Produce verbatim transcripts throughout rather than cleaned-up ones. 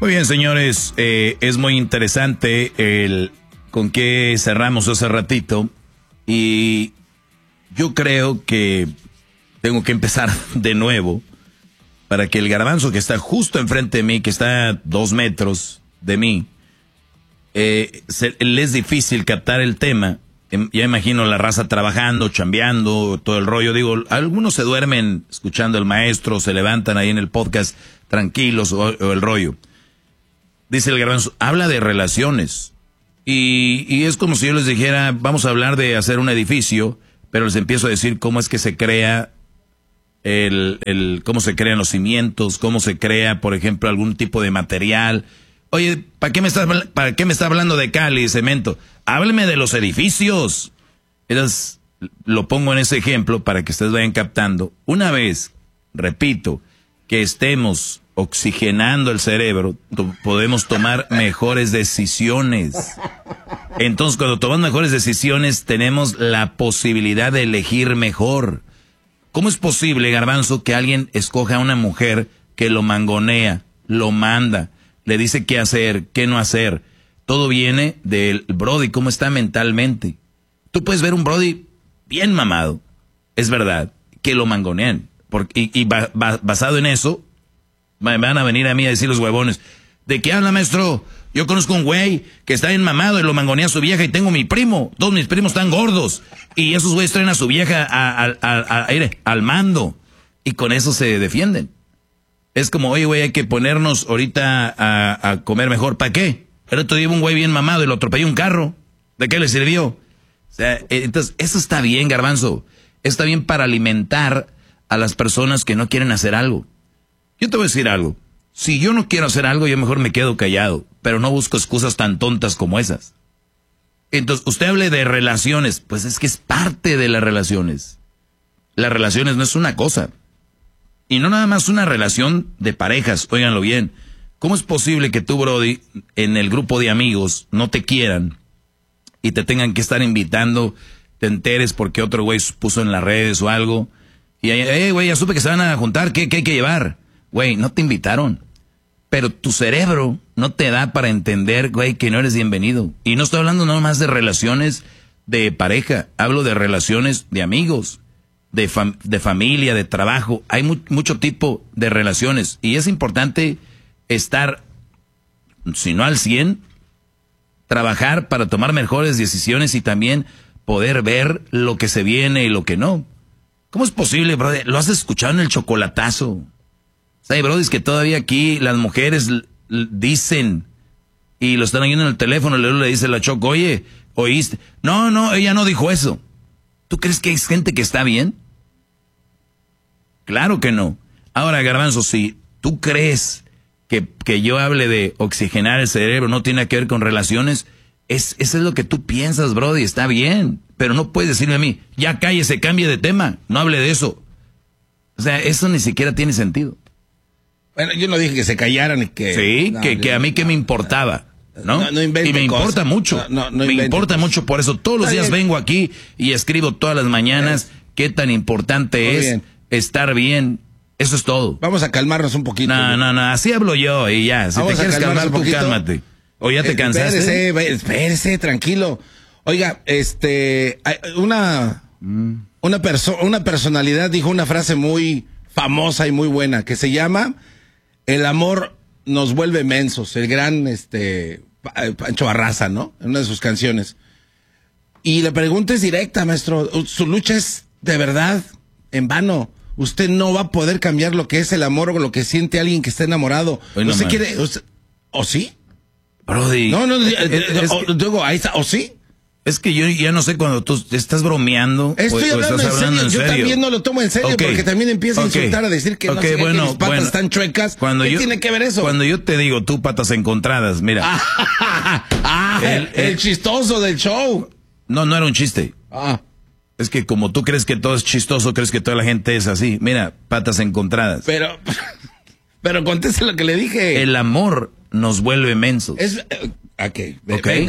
Muy bien, señores, eh, es muy interesante el con qué cerramos hace ratito y yo creo que tengo que empezar de nuevo para que el garbanzo que está justo enfrente de mí, que está a dos metros de mí, eh, se, le es difícil captar el tema. Ya imagino la raza trabajando, chambeando, todo el rollo. Digo, algunos se duermen escuchando al maestro, se levantan ahí en el podcast tranquilos o, o el rollo. Dice el garbanzo, habla de relaciones. Y, y es como si yo les dijera, vamos a hablar de hacer un edificio, pero les empiezo a decir cómo es que se crea el, el cómo se crean los cimientos, cómo se crea, por ejemplo, algún tipo de material. Oye, ¿para qué me estás, para qué me está hablando de cal y cemento? Hábleme de los edificios. Entonces, lo pongo en ese ejemplo para que ustedes vayan captando. Una vez, repito, que estemos oxigenando el cerebro, to- podemos tomar mejores decisiones. Entonces, cuando tomamos mejores decisiones, tenemos la posibilidad de elegir mejor. ¿Cómo es posible, garbanzo, que alguien escoja a una mujer que lo mangonea, lo manda, le dice qué hacer, qué no hacer? Todo viene del Brody, cómo está mentalmente. Tú puedes ver un Brody bien mamado, es verdad, que lo mangonean. Porque, y y ba, ba, basado en eso, me van a venir a mí a decir los huevones, ¿de qué habla, maestro? Yo conozco un güey que está bien mamado y lo mangonea a su vieja y tengo mi primo. Todos mis primos están gordos. Y esos güeyes traen a su vieja a, a, a, a, a, al mando. Y con eso se defienden. Es como, oye, güey, hay que ponernos ahorita a, a comer mejor. ¿Para qué? El otro día un güey bien mamado y lo atropelló un carro. ¿De qué le sirvió? O sea, entonces, eso está bien, garbanzo. Está bien para alimentar a las personas que no quieren hacer algo. Yo te voy a decir algo. Si yo no quiero hacer algo, yo mejor me quedo callado. Pero no busco excusas tan tontas como esas. Entonces, usted hable de relaciones. Pues es que es parte de las relaciones. Las relaciones no es una cosa. Y no nada más una relación de parejas, óiganlo bien. ¿Cómo es posible que tú, Brody, en el grupo de amigos no te quieran y te tengan que estar invitando, te enteres porque otro güey puso en las redes o algo? Y, eh, güey, ya supe que se van a juntar, ¿qué, qué hay que llevar? Güey, no te invitaron. Pero tu cerebro no te da para entender, güey, que no eres bienvenido. Y no estoy hablando nada más de relaciones de pareja, hablo de relaciones de amigos. De, fam- de familia, de trabajo. Hay mu- mucho tipo de relaciones. Y es importante estar, si no al cien, trabajar para tomar mejores decisiones y también poder ver lo que se viene y lo que no. ¿Cómo es posible, brother? Lo has escuchado en el chocolatazo. O sea, hay brodis que todavía aquí las mujeres l- l- dicen y lo están oyendo en el teléfono, luego le dice la Choco, oye, ¿oíste? No, no, ella no dijo eso. ¿Tú crees que hay gente que está bien? Claro que no. Ahora, garbanzo, si tú crees que, que yo hable de oxigenar el cerebro no tiene que ver con relaciones, es, eso es lo que tú piensas, brody, está bien. Pero no puedes decirme a mí, ya cállese, cambie de tema, no hable de eso. O sea, eso ni siquiera tiene sentido. Bueno, yo no dije que se callaran y que... Sí, no, que, yo, que a mí que no, me importaba, ¿no? No, no invente y me cosas. importa mucho, No, no, no me importa cosas. mucho, por eso todos los Está días bien. vengo aquí y escribo todas las mañanas qué tan importante Muy es bien. estar bien, eso es todo. Vamos a calmarnos un poquito. No, no, no, así hablo yo y ya, si Vamos te a quieres calmarnos calmar un tú poquito. cálmate. ¿O ya te Eh, cansaste? Espérese, ve- espérese, tranquilo. Oiga, este, hay una, mm. una, perso- una personalidad dijo una frase muy famosa y muy buena que se llama el amor nos vuelve mensos, el gran este Pancho Barraza, ¿no? En una de sus canciones. Y la pregunta es directa, maestro. Su lucha es de verdad en vano. Usted no va a poder cambiar lo que es el amor o lo que siente alguien que está enamorado. Hoy no ¿Usted más. quiere? Usted, ¿O sí? Brody. No, no, es, es, es, o, digo, ahí está, ¿o sí? es que yo ya no sé cuando tú estás bromeando Estoy o, o hablando, estás en, hablando serio. en Yo serio. también no lo tomo en serio Okay. porque también empieza a Okay. insultar, a decir que no Okay, sé bueno, que mis patas bueno. están chuecas. Cuando ¿Qué yo, tiene que ver eso? Cuando yo te digo tú patas encontradas, mira. ah, el, el, el chistoso del show. No, no era un chiste. Ah. Es que como tú crees que todo es chistoso, crees que toda la gente es así. Mira, patas encontradas. Pero, pero conteste lo que le dije. El amor nos vuelve mensos. Es, eh, ok, Ok. venga.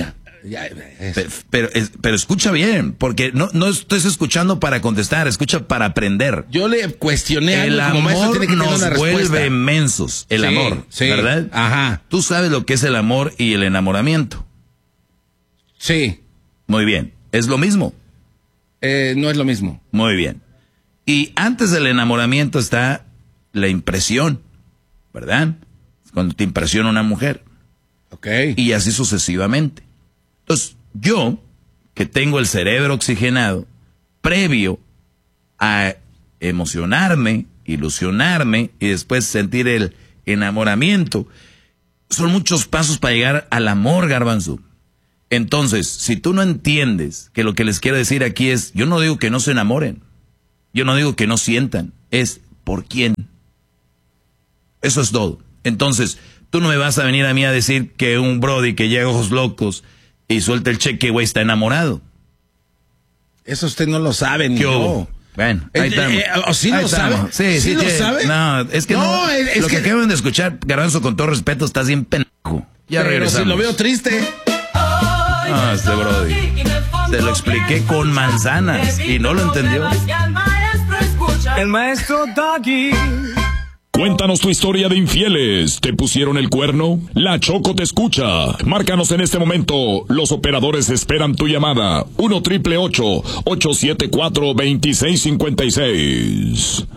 Ya, pero, pero, pero escucha bien, porque no, no estás escuchando para contestar, escucha para aprender. Yo le cuestioné el algo, amor como maestro tiene que nos tener una vuelve respuesta. mensos, el Sí, amor, sí, ¿verdad? Ajá. Tú sabes lo que es el amor y el enamoramiento. Sí. Muy bien, es lo mismo. Eh, no es lo mismo. Muy bien. Y antes del enamoramiento está la impresión, ¿verdad? Cuando te impresiona una mujer. Ok. Y así sucesivamente. Entonces, yo, que tengo el cerebro oxigenado, previo a emocionarme, ilusionarme y después sentir el enamoramiento, son muchos pasos para llegar al amor, Garbanzo. Entonces, si tú no entiendes que lo que les quiero decir aquí es, yo no digo que no se enamoren, yo no digo que no sientan, es ¿por quién? Eso es todo. Entonces, tú no me vas a venir a mí a decir que un brody que llega a ojos locos y suelta el cheque, güey, está enamorado. Eso usted no lo sabe, ni yo. Bueno, ahí Eh, estamos. eh, ¿o sí Ahí lo estamos. sabe? Sí, ¿Sí sí, lo sí. sabe? No, es que no. No, es- es lo que, que- acaban de escuchar, Garbanzo, con todo respeto, estás bien pendejo. Ya Pero regresamos. si lo veo triste. Ah, este brody. Se lo expliqué con manzanas y no lo entendió. El maestro Doggy. Cuéntanos tu historia de infieles. ¿Te pusieron el cuerno? La Choco te escucha. Márcanos en este momento. Los operadores esperan tu llamada. uno triple ocho, ocho siete cuatro, dos seis cinco seis.